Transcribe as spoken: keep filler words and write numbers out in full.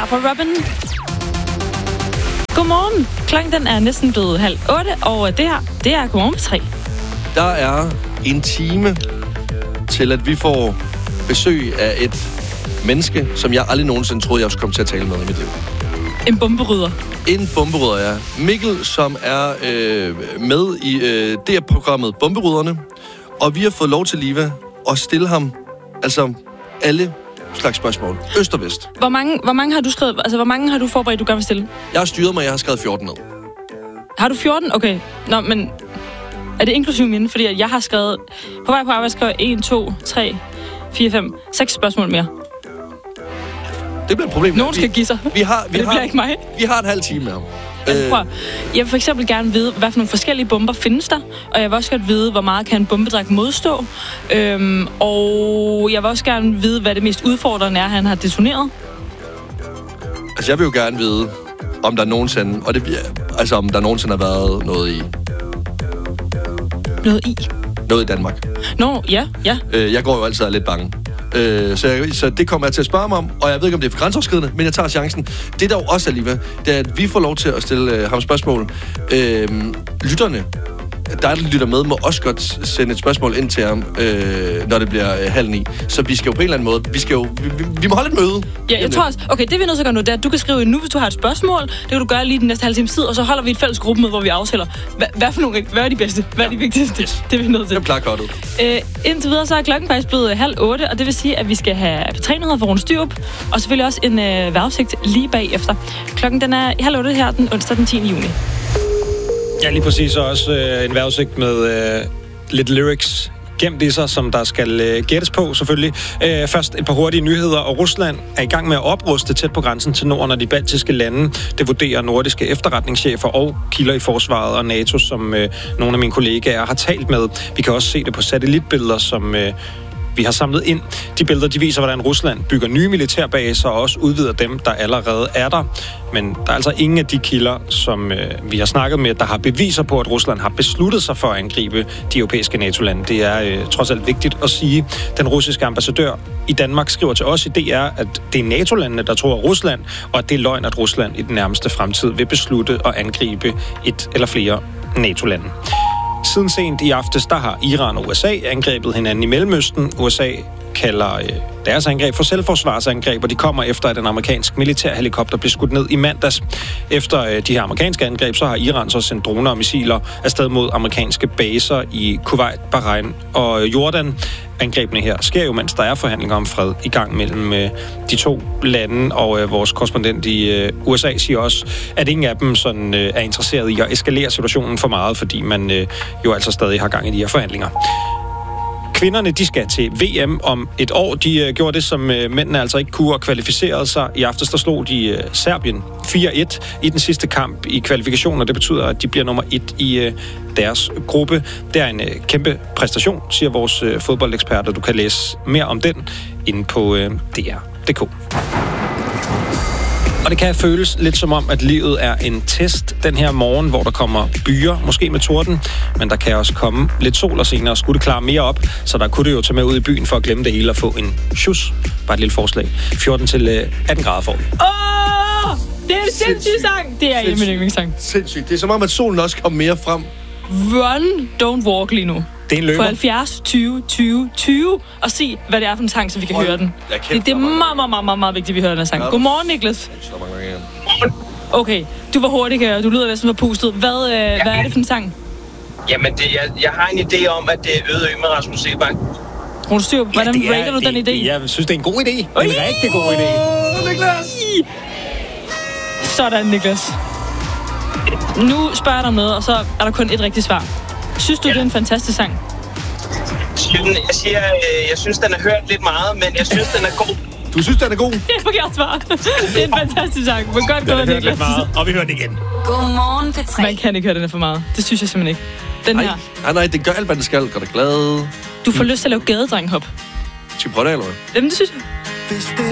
her fra Robin. Godmorgen. Klokken den er næsten blevet halv otte, og det her, det er Godmorgen på tre. Der er en time til, at vi får besøg af et menneske, som jeg aldrig nogensinde troede, jeg skulle komme til at tale med i mit liv. En bomberydder. En bomberydder, ja. Mikkel, som er øh, med i øh, det her programmet Bomberydderne, og vi har fået lov til, Liva, at stille ham altså alle slags spørgsmål. Øst og vest. Hvor mange, hvor mange har du skrevet, altså hvor mange har du forberedt, du gerne vil stille? Jeg har styret mig, jeg har skrevet fjorten ned. Har du fjorten? Okay. Nå, men er det inklusive mine? Fordi jeg har skrevet, på vej på arbejde skrevet en, to, tre, fire, fem, seks spørgsmål mere. Det bliver et problem. Nogen skal give sig. Vi har, vi det har, bliver ikke mig. Vi har en halv time med ham. Altså, prøv, jeg vil for eksempel gerne vide, hvad for nogle forskellige bomber findes der, og jeg vil også godt vide, hvor meget kan en bombedræk modstå, øhm, og jeg vil også gerne vide, hvad det mest udfordrende er, han har detoneret. Altså, jeg vil jo gerne vide, om der nogensinde, og det, altså, om der nogensinde har været noget i... Noget i? Noget i Danmark. Nå, ja, ja. Øh, jeg går jo altid lidt bange. Øh, så, jeg, så det kommer jeg til at spørge mig om, og jeg ved ikke, om det er for grænseoverskridende, men jeg tager chancen. Det der jo også er, Liva, det er, at vi får lov til at stille øh, ham spørgsmål. Øh, lytterne, der lytter med, må også godt sende et spørgsmål ind til ham, øh, når det bliver øh, halv ni. Så vi skal jo på en eller anden måde, vi skal jo, vi, vi, vi må holde et møde. Ja, jeg tror også, okay, det vi er nødt til at gøre nu, det er, at du kan skrive nu, hvis du har et spørgsmål. Det kan du gøre lige den næste halve time tid, og så holder vi et fælles gruppemøde, hvor vi aftaler, hvad, hvad, for nogle, hvad er de bedste, hvad er de vigtigste, yes. Det er vi nødt til. Det er plakottet. Øh, indtil videre, så er klokken faktisk blevet halv otte, og det vil sige, at vi skal have betrænet for Rune Styrup, og selvfølgelig også en øh, vejrudsigt lige bagefter. Klokken den er halv otte her, den onsdag den tiende juni. Ja, lige præcis, og også øh, en vejrudsigt med øh, lidt lyrics gemt i sig, som der skal øh, gættes på, selvfølgelig. Øh, først et par hurtige nyheder, og Rusland er i gang med at opruste tæt på grænsen til Norden og de baltiske lande. Det vurderer nordiske efterretningschefer og kilder i forsvaret og NATO, som øh, nogle af mine kollegaer har talt med. Vi kan også se det på satellitbilleder, som... Øh, vi har samlet ind. De billeder, de viser, hvordan Rusland bygger nye militærbaser og også udvider dem, der allerede er der. Men der er altså ingen af de kilder, som øh, vi har snakket med, der har beviser på, at Rusland har besluttet sig for at angribe de europæiske NATO-lande. Det er øh, trods alt vigtigt at sige. Den russiske ambassadør i Danmark skriver til os i D R, at det er NATO-landene, der tror Rusland, og at det er løgn, at Rusland i den nærmeste fremtid vil beslutte at angribe et eller flere NATO-lande. Siden sent i aftes, der har Iran og U S A angrebet hinanden i Mellemøsten. U S A kalder øh, deres angreb for selvforsvarsangreb, og de kommer efter, at en amerikansk militærhelikopter blev skudt ned i mandags. Efter øh, de her amerikanske angreb, så har Iran så sendt droner og missiler afsted mod amerikanske baser i Kuwait, Bahrain og Jordan. Angrebene her sker jo, mens der er forhandlinger om fred i gang mellem øh, de to lande, og øh, vores korrespondent i øh, U S A siger også, at ingen af dem sådan, øh, er interesseret i at eskalere situationen for meget, fordi man øh, jo altså stadig har gang i de her forhandlinger. Kvinderne, de skal til V M om et år. De øh, gjorde det, som øh, mændene altså ikke kunne og kvalificerede sig. I aftes, der slog de øh, Serbien fire et i den sidste kamp i kvalifikationen, og det betyder, at de bliver nummer et i øh, deres gruppe. Det er en øh, kæmpe præstation, siger vores øh, fodboldeksperter. Du kan læse mere om den inde på øh, D R punktum d k. Og det kan føles lidt som om, at livet er en test den her morgen, hvor der kommer byer, måske med torden, men der kan også komme lidt sol og senere skulle det klare mere op, så der kunne det jo tage med ud i byen for at glemme det hele og få en sjus. Bare et lille forslag. fjorten til atten grader får vi. Åh! Oh, det er en sindssyg sang! Det er en min yndlingssang. Sindssygt. Det er som om, at solen også kommer mere frem. Run, don't walk lige nu. Det er en løber. På halvfjerds tyve tyve tyve og se, hvad det er for en sang, så vi kan Hold. høre den. Det, det er meget, meget, meget, meget, meget vigtigt, at vi hører den her sang. Godmorgen, Niklas. Okay, du var hurtig her, du lyder næsten forpustet. Hvad, øh, ja. hvad er det for en sang? Jamen, det, jeg, jeg har en idé om, at det er Øde Ø med Rasmus Seebach. Rune Styrup, hvordan ja, rater du det, den idé? Det, jeg synes, det er en god idé. Det er en rigtig god idé. Åh, Niklas! Sådan, Niklas. Nu spørger jeg dig noget, og så er der kun et rigtigt svar. Synes du, ja. det er en fantastisk sang? Jeg siger, jeg synes, den er hørt lidt meget, men jeg synes, den er god. Du synes, den er god? Det er et forkert svar. Det er en fantastisk sang. Men godt gået, Niklas. Og vi hører den igen. Godmorgen, P tre. Man kan ikke høre den er for meget. Det synes jeg simpelthen ikke. Den Ej. her. Nej, nej, det gør alt, hvad det skal. Gør dig glad. Du får lyst til at lave gadedrenghop. Skal vi prøve det, eller hvad? Jamen, det synes jeg.